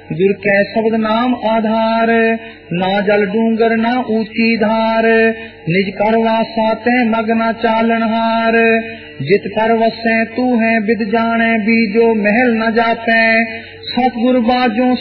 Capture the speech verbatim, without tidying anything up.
गुर कै शब्द नाम आधार, ना जल डूंगर ना ऊंची धार, निज कर वासा तै मग न चालनहार, जित पर वसै तू है विद जाने, बीजो महल न जापै, सतगुर बाजो